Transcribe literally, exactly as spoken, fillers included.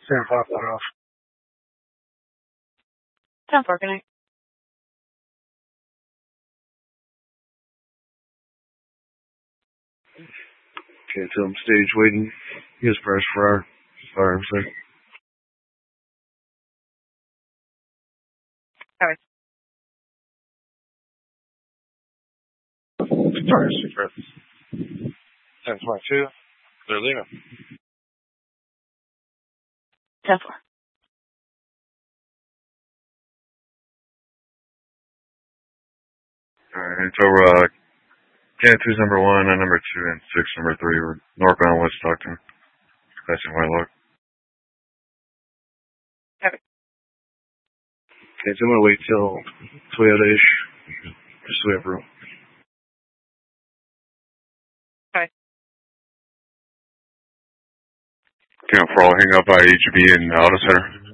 ten five, let off. ten four, good night. Okay, tell him stage waiting. He has press for our fire sir. Alright. Sorry, secret. ten twenty-two. They're leaving. ten four. Alright, so we're, uh, Can two's number one, and number two, and six, number three, we're northbound West Stockton. Passing Whitelock. Okay. Okay, so I'm gonna wait till Toyota-ish. Just so we have room. Okay. Camp for all hang up by H B and Auto Center.